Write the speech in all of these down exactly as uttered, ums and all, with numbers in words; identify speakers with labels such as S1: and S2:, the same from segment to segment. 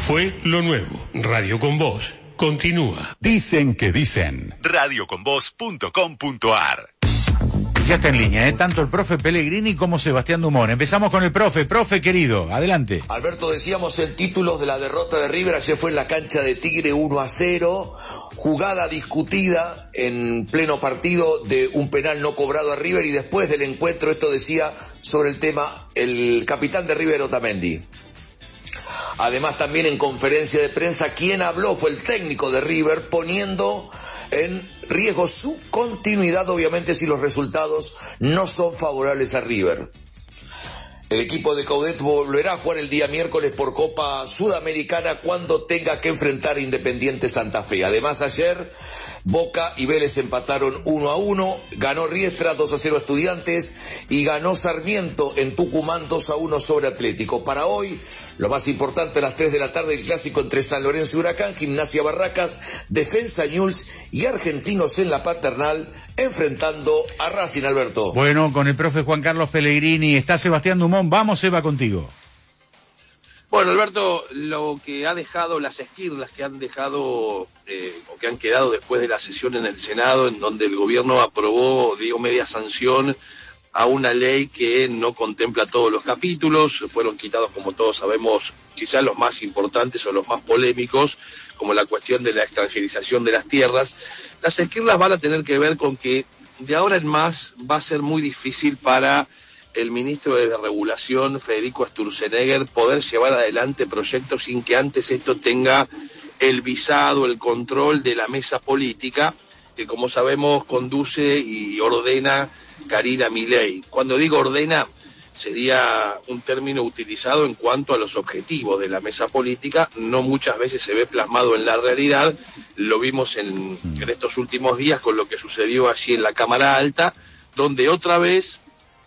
S1: Fue lo nuevo. Radio con Voz. Continúa.
S2: Dicen que dicen.
S3: radio con voz punto com punto a r.
S4: Ya está en línea, ¿eh? Tanto el profe Pellegrini como Sebastián Dumont. Empezamos con el profe. Profe, querido, adelante.
S5: Alberto, decíamos el título de la derrota de River. Ayer fue en la cancha de Tigre uno a cero. Jugada discutida en pleno partido de un penal no cobrado a River. Y después del encuentro, esto decía sobre el tema el capitán de River, Otamendi. Además, también en conferencia de prensa, quien habló fue el técnico de River, poniendo en riesgo su continuidad, obviamente, si los resultados no son favorables a River. El equipo de Coudet volverá a jugar el día miércoles por Copa Sudamericana cuando tenga que enfrentar a Independiente Santa Fe. Además, ayer Boca y Vélez empataron uno a uno, ganó Riestra dos a cero a Estudiantes y ganó Sarmiento en Tucumán dos a uno sobre Atlético. Para hoy, lo más importante, a las tres de la tarde, el clásico entre San Lorenzo y Huracán, Gimnasia Barracas, Defensa Newell's y Argentinos en la Paternal, enfrentando a Racing, Alberto.
S4: Bueno, con el profe Juan Carlos Pellegrini está Sebastián Dumont. Vamos, Eva, contigo.
S6: Bueno, Alberto, lo que ha dejado, las esquirlas que han dejado, eh, o que han quedado después de la sesión en el Senado, en donde el gobierno aprobó, digo, media sanción a una ley que no contempla todos los capítulos, fueron quitados, como todos sabemos, quizás los más importantes o los más polémicos, como la cuestión de la extranjerización de las tierras. Las esquirlas van a tener que ver con que de ahora en más va a ser muy difícil para el ministro de Regulación, Federico Sturzenegger, poder llevar adelante proyectos sin que antes esto tenga el visado, el control de la mesa política, que como sabemos conduce y ordena Karina Milei. Cuando digo ordena, sería un término utilizado en cuanto a los objetivos de la mesa política, no muchas veces se ve plasmado en la realidad, lo vimos en, en estos últimos días con lo que sucedió allí en la Cámara Alta, donde otra vez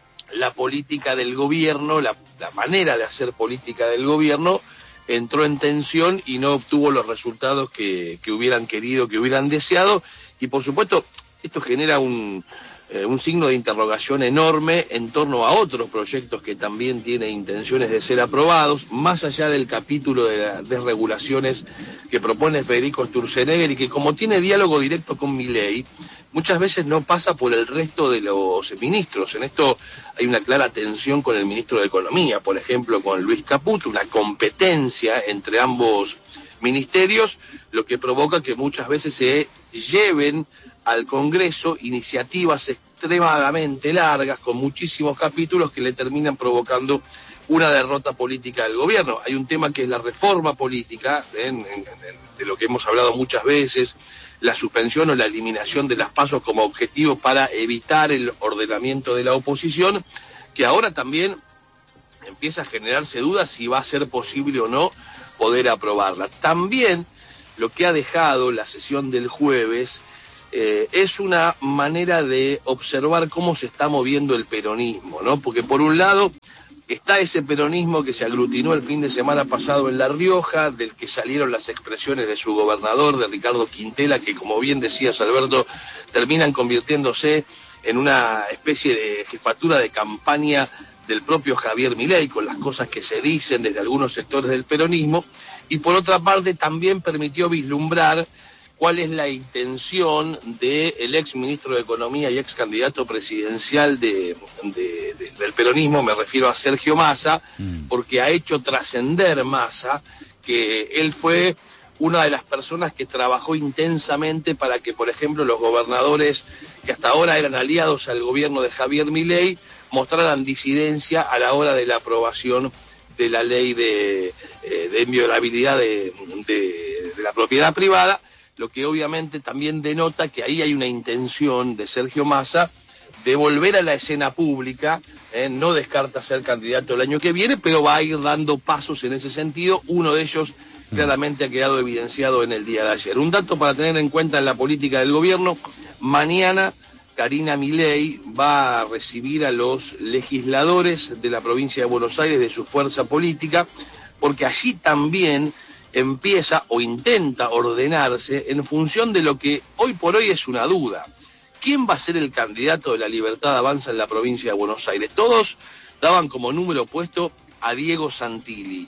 S6: la política del gobierno, la, la manera de hacer política del gobierno, entró en tensión y no obtuvo los resultados que, que hubieran querido, que hubieran deseado, y por supuesto esto genera un, eh, un signo de interrogación enorme en torno a otros proyectos que también tienen intenciones de ser aprobados, más allá del capítulo de las desregulaciones que propone Federico Sturzenegger y que, como tiene diálogo directo con Milei, muchas veces no pasa por el resto de los ministros. En esto hay una clara tensión con el ministro de Economía, por ejemplo, con Luis Caputo, una competencia entre ambos ministerios, lo que provoca que muchas veces se lleven al Congreso iniciativas extremadamente largas, con muchísimos capítulos que le terminan provocando una derrota política del gobierno. Hay un tema que es la reforma política, en, en, en, de lo que hemos hablado muchas veces, la suspensión o la eliminación de las pasos como objetivo para evitar el ordenamiento de la oposición, que ahora también empieza a generarse dudas si va a ser posible o no poder aprobarla. También lo que ha dejado la sesión del jueves eh, es una manera de observar cómo se está moviendo el peronismo, ¿no? Porque por un lado está ese peronismo que se aglutinó el fin de semana pasado en La Rioja, del que salieron las expresiones de su gobernador, de Ricardo Quintela, que, como bien decías, Alberto, terminan convirtiéndose en una especie de jefatura de campaña del propio Javier Milei, con las cosas que se dicen desde algunos sectores del peronismo, y por otra parte también permitió vislumbrar cuál es la intención del ex ministro de Economía y ex candidato presidencial de, de, de, del peronismo, me refiero a Sergio Massa, mm. porque ha hecho trascender Massa que él fue una de las personas que trabajó intensamente para que, por ejemplo, los gobernadores que hasta ahora eran aliados al gobierno de Javier Milei mostraran disidencia a la hora de la aprobación de la ley de, eh, de inviolabilidad de, de, de la propiedad privada, lo que obviamente también denota que ahí hay una intención de Sergio Massa de volver a la escena pública, eh, no descarta ser candidato el año que viene, pero va a ir dando pasos en ese sentido. Uno de ellos claramente ha quedado evidenciado en el día de ayer. Un dato para tener en cuenta en la política del gobierno: mañana Karina Milei va a recibir a los legisladores de la provincia de Buenos Aires de su fuerza política, porque allí también empieza o intenta ordenarse en función de lo que hoy por hoy es una duda. ¿Quién va a ser el candidato de la Libertad Avanza en la provincia de Buenos Aires? Todos daban como número opuesto a Diego Santilli.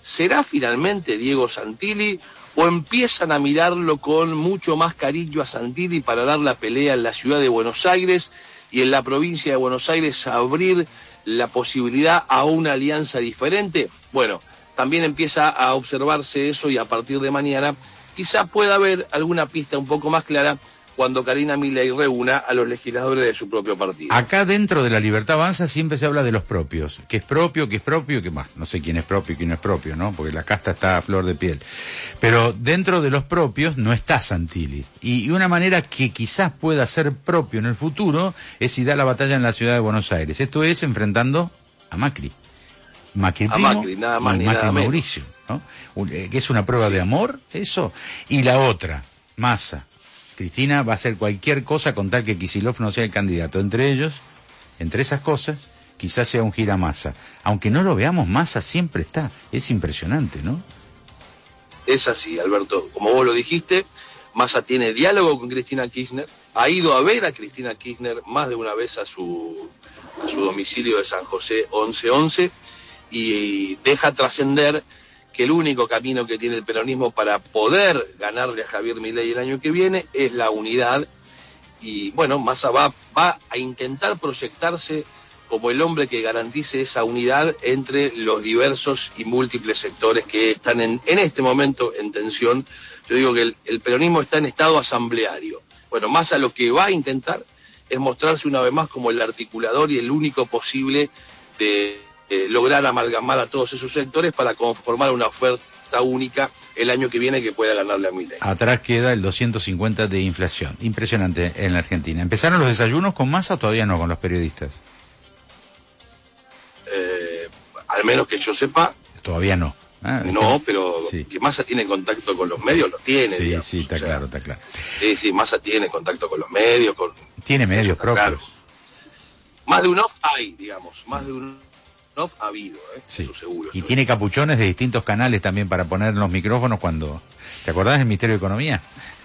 S6: ¿será finalmente Diego Santilli o empiezan a mirarlo con mucho más cariño a Santilli para dar la pelea en la ciudad de Buenos Aires y en la provincia de Buenos Aires abrir la posibilidad a una alianza diferente? Bueno, también empieza a observarse eso y a partir de mañana quizá pueda haber alguna pista un poco más clara cuando Karina Milei reúna a los legisladores de su propio partido.
S4: Acá dentro de La Libertad Avanza siempre se habla de los propios, que es propio, que es propio, que más, no sé quién es propio y quién no es propio, ¿no? Porque la casta está a flor de piel. Pero dentro de los propios no está Santilli. Y una manera que quizás pueda ser propio en el futuro es si da la batalla en la ciudad de Buenos Aires. Esto es enfrentando a Macri. Macri primo
S6: a Macri, nada más
S4: y
S6: ni
S4: Macri
S6: nada menos.
S4: Mauricio, ¿no? Que es una prueba sí. de amor, eso. Y la otra, Massa. Cristina va a hacer cualquier cosa con tal que Kicillof no sea el candidato. Entre ellos, entre esas cosas, quizás sea un gira Massa. Aunque no lo veamos, Massa siempre está. Es impresionante, ¿no?
S6: Es así, Alberto. Como vos lo dijiste, Massa tiene diálogo con Cristina Kirchner. Ha ido a ver a Cristina Kirchner más de una vez a su, a su domicilio de San José once once y deja trascender que el único camino que tiene el peronismo para poder ganarle a Javier Milei el año que viene es la unidad. Y bueno, Massa va, va a intentar proyectarse como el hombre que garantice esa unidad entre los diversos y múltiples sectores que están en, en este momento en tensión. Yo digo que el, el peronismo está en estado asambleario. Bueno, Massa lo que va a intentar es mostrarse una vez más como el articulador y el único posible de Eh, lograr amalgamar a todos esos sectores para conformar una oferta única el año que viene que pueda ganarle a Milei.
S4: Atrás queda el doscientos cincuenta de inflación. Impresionante en la Argentina. ¿Empezaron los desayunos con Massa o todavía no con los periodistas?
S6: Eh, al menos que yo sepa.
S4: Todavía no.
S6: Ah, no, pero sí. Que Massa tiene contacto con los medios, lo tiene.
S4: Sí,
S6: digamos.
S4: sí, está o sea, claro, está claro.
S6: Sí, sí, Massa tiene contacto con los medios. con
S4: Tiene medios propios. Claro.
S6: Más de un off hay, digamos, más de un no ha habido, ¿eh?
S4: Sí.
S6: Eso seguro.
S4: Y
S6: eso
S4: tiene
S6: es.
S4: capuchones de distintos canales también para poner en los micrófonos cuando... ¿Te acordás del Ministerio de Economía?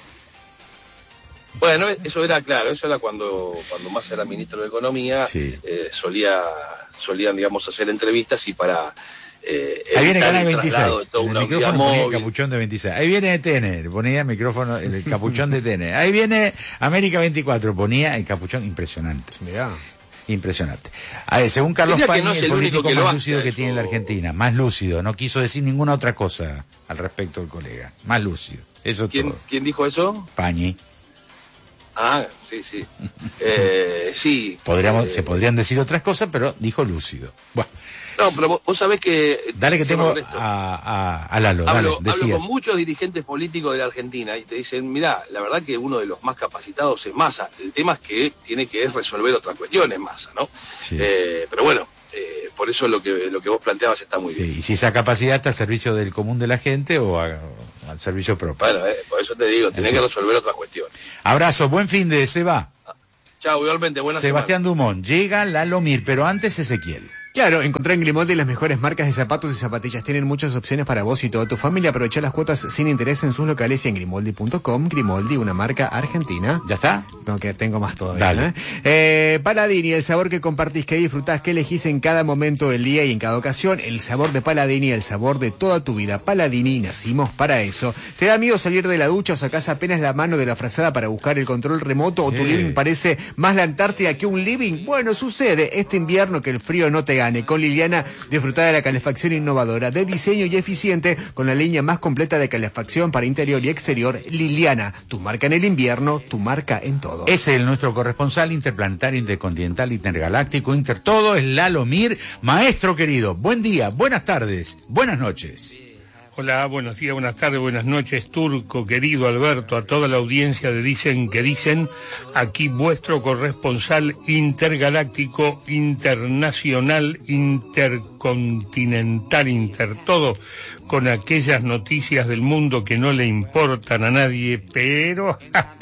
S6: Bueno, eso era claro, eso era cuando cuando Massa era ministro de Economía,
S4: sí.
S6: eh, solía solían, digamos, hacer entrevistas y para... Eh,
S4: Ahí viene Canal
S6: el
S4: veintiséis, en el micrófono ponía el capuchón de veintiséis. Ahí viene T N, ponía el micrófono, el capuchón de T N. Ahí viene América veinticuatro, ponía el capuchón, impresionante.
S2: Mirá.
S4: Impresionante. A ver, según Carlos Pañi, no es el, el político que más lúcido que tiene la Argentina. Más lúcido. No quiso decir ninguna otra cosa al respecto del colega. Más lúcido. Eso
S6: ¿Quién,
S4: todo.
S6: ¿Quién dijo eso?
S4: Pañi.
S6: Ah, sí, sí. eh, sí.
S4: Podríamos,
S6: eh,
S4: se podrían decir otras cosas, pero dijo lúcido. Bueno.
S6: No, pero vos, vos sabés que...
S4: Dale que tengo a, a, a Lalo,
S6: hablo,
S4: dale,
S6: hablo con muchos dirigentes políticos de la Argentina y te dicen, mirá, la verdad que uno de los más capacitados es Massa. El tema es que tiene que resolver otras cuestiones Massa, ¿no?
S4: Sí.
S6: Eh, pero bueno, eh, por eso lo que lo que vos planteabas está muy
S4: sí,
S6: bien.
S4: Y si esa capacidad está al servicio del común de la gente o, a, o al servicio propio.
S6: Bueno, eh, por eso te digo, tenés que resolver otras cuestiones.
S4: Abrazo, buen fin de Seba.
S6: Chao, igualmente, buenas
S4: Sebastián
S6: semanas.
S4: Dumont, llega Lalo Mir, pero antes Ezequiel.
S2: Claro, encontrá en Grimaldi las mejores marcas de zapatos y zapatillas. Tienen muchas opciones para vos y toda tu familia. Aprovechá las cuotas sin interés en sus locales y en Grimaldi punto com. Grimaldi, una marca argentina.
S4: ¿Ya está?
S2: No, que tengo más todavía.
S4: Dale.
S2: ¿eh? Eh, Paladini, el sabor que compartís, que disfrutás, que elegís en cada momento del día y en cada ocasión. El sabor de Paladini, el sabor de toda tu vida. Paladini, nacimos para eso. ¿Te da miedo salir de la ducha o sacás apenas la mano de la frazada para buscar el control remoto o tu
S4: Sí.
S2: living parece más la Antártida que un living? Bueno, sucede este invierno que el frío no te gane. Con Liliana disfrutar de la calefacción innovadora, de diseño y eficiente, con la línea más completa de calefacción para interior y exterior. Liliana, tu marca en el invierno, tu marca en todo.
S4: Es el nuestro corresponsal interplanetario, intercontinental, intergaláctico, intertodo, es Lalo Mir. Maestro querido, buen día, buenas tardes, buenas noches.
S1: Hola, buenos días, buenas tardes, buenas noches, Turco, querido Alberto, a toda la audiencia de Dicen que Dicen, aquí vuestro corresponsal intergaláctico, internacional, intercontinental, intertodo, con aquellas noticias del mundo que no le importan a nadie, pero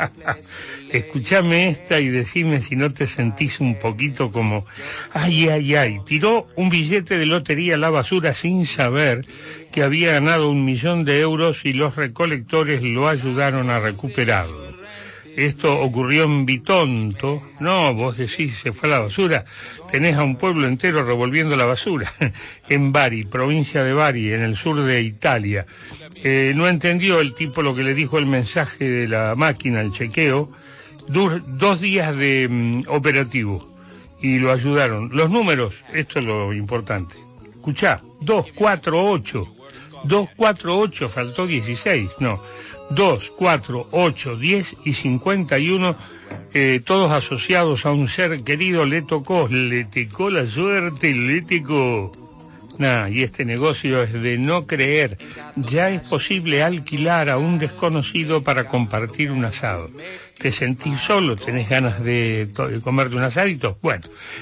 S1: escúchame esta y decime si no te sentís un poquito como, ay, ay, ay, tiró un billete de lotería a la basura sin saber que había ganado un millón de euros y los recolectores lo ayudaron a recuperarlo. Esto ocurrió en Bitonto. No, vos decís, se fue a la basura. Tenés a un pueblo entero revolviendo la basura. En Bari, provincia de Bari, en el sur de Italia. Eh, no entendió el tipo lo que le dijo el mensaje de la máquina, el chequeo. Dur, dos días de um, operativo. Y lo ayudaron. Los números, esto es lo importante. Escuchá, dos cuatro ocho. dos cuatro ocho, faltó dieciséis, no. dos, cuatro, ocho, diez y cincuenta y uno, eh, todos asociados a un ser querido, le tocó, le tocó la suerte, le tocó. Nah, y este negocio es de no creer. Ya es posible alquilar a un desconocido para compartir un asado. ¿Te sentís solo? ¿Tenés ganas de, de comerte un asadito? Bueno,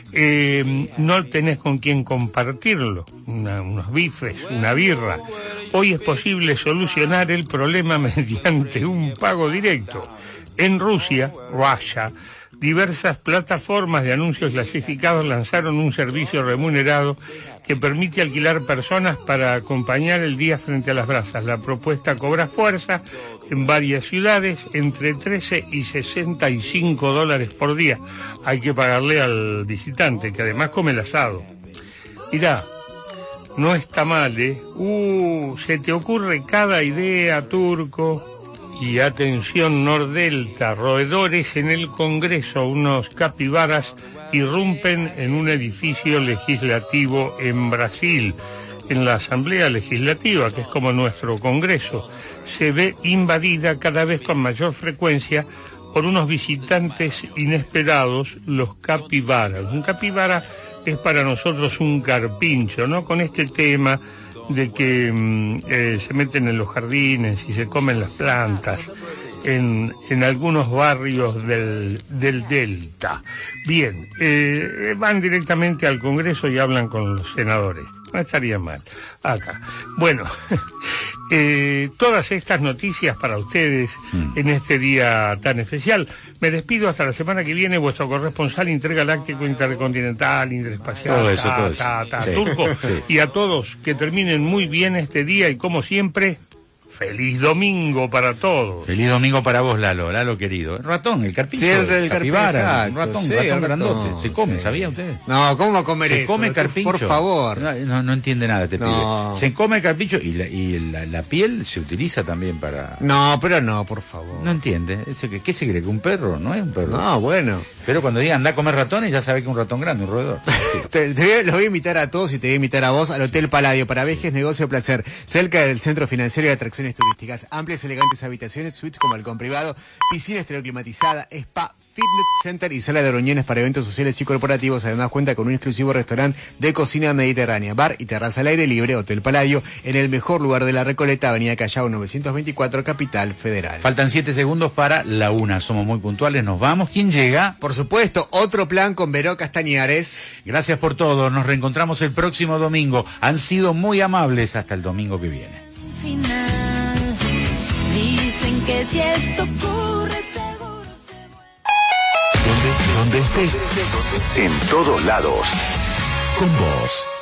S1: eh, no tenés con quién compartirlo, una, unos bifes, una birra. Hoy es posible solucionar el problema mediante un pago directo. En Rusia, Russia, diversas plataformas de anuncios clasificados lanzaron un servicio remunerado que permite alquilar personas para acompañar el día frente a las brasas. La propuesta cobra fuerza en varias ciudades, entre trece y sesenta y cinco dólares por día. Hay que pagarle al visitante, que además come el asado. Mirá, no está mal, ¿eh? Uh, se te ocurre cada idea, Turco. Y atención, Nordelta, roedores en el Congreso, unos capibaras irrumpen en un edificio legislativo en Brasil, en la Asamblea Legislativa, que es como nuestro Congreso. Se ve invadida cada vez con mayor frecuencia por unos visitantes inesperados, los capibaras. Un capibara es para nosotros un carpincho, ¿no? Con este tema de que eh, se meten en los jardines y se comen las plantas en, en algunos barrios del, del Delta. Bien, eh, van directamente al Congreso y hablan con los senadores. No estaría mal. Acá. Bueno, eh, todas estas noticias para ustedes mm. en este día tan especial. Me despido hasta la semana que viene, vuestro corresponsal intergaláctico, intercontinental, interespacial,
S4: todo eso,
S1: ta,
S4: todo eso.
S1: Ta, ta,
S4: Sí.
S1: Turco,
S4: Sí.
S1: Y a todos que terminen muy bien este día y como siempre, feliz domingo para todos.
S4: Feliz domingo para vos, Lalo, Lalo querido. El ratón, el carpincho,
S2: Sí, el- el
S4: capibara,
S2: carpincho,
S4: un ratón,
S2: sí,
S4: un ratón
S2: el
S4: grandote.
S2: ratón,
S4: Se come,
S2: sí.
S4: ¿sabía usted?
S2: No, ¿cómo va a comer
S4: Se
S2: eso?
S4: come
S2: Tú,
S4: carpincho.
S2: Por favor.
S4: No, no, no entiende nada, te
S2: No.
S4: pide. Se come carpincho y, la, y la, la piel se utiliza también para...
S2: No, pero no, por favor.
S4: No entiende. Eso que- ¿Qué se cree? ¿Que un perro? No es un perro.
S2: No, bueno.
S4: Pero cuando diga anda a comer ratones, ya sabe que es un ratón grande, un roedor.
S2: Te, te voy a- los voy a invitar a todos y te voy a invitar a vos al Hotel Palladio para Vejes, Negocio, Placer, cerca del Centro Financiero y Atracciones Turísticas. Amplias, elegantes habitaciones, suites con balcón privado, piscina estereoclimatizada, spa, fitness center y sala de reuniones para eventos sociales y corporativos. Además cuenta con un exclusivo restaurante de cocina mediterránea, bar y terraza al aire libre. Hotel Palladio, en el mejor lugar de la Recoleta, Avenida Callao novecientos veinticuatro, Capital Federal.
S4: Faltan siete segundos para la una. Somos muy puntuales, nos vamos. ¿Quién llega?
S2: Por supuesto, otro plan con Veró Castañares.
S4: Gracias por todo. Nos reencontramos el próximo domingo. Han sido muy amables. Hasta el domingo que viene.
S7: Final. Dicen que si esto ocurre seguro se vuelve.
S3: Donde, donde estés, en todos lados. Con vos.